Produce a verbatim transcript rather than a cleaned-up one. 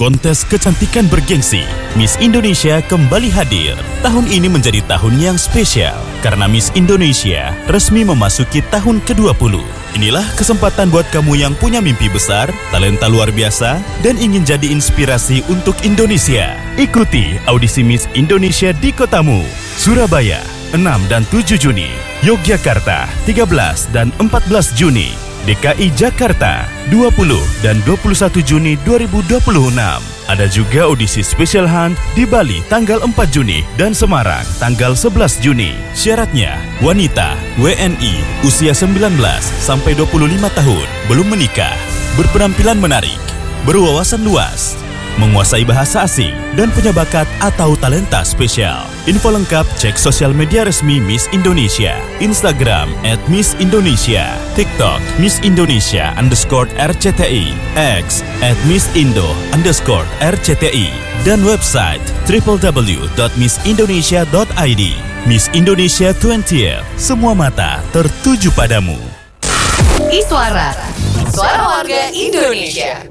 Kontes kecantikan bergengsi Miss Indonesia kembali hadir. Tahun ini menjadi tahun yang spesial karena Miss Indonesia resmi memasuki tahun ke dua puluh. Inilah kesempatan buat kamu yang punya mimpi besar, talenta luar biasa, dan ingin jadi inspirasi untuk Indonesia. Ikuti audisi Miss Indonesia di kotamu. Surabaya, enam dan tujuh Juni. Yogyakarta, tiga belas dan empat belas Juni. D K I Jakarta, dua puluh dan dua puluh satu Juni dua ribu dua puluh enam. Ada juga audisi Special Hunt di Bali tanggal empat Juni dan Semarang tanggal sebelas Juni. Syaratnya, wanita, W N I, usia sembilan belas sampai dua puluh lima tahun, belum menikah, berpenampilan menarik, berwawasan luas, menguasai bahasa asing, dan punya bakat atau talenta spesial. Info lengkap cek sosial media resmi Miss Indonesia, Instagram at Miss Indonesia, TikTok Miss Indonesia underscore R C T I, X at Miss Indo underscore R C T I, dan website w w w dot miss indonesia dot i d. Miss Indonesia twentieth, semua mata tertuju padamu. Iswara, suara warga Indonesia.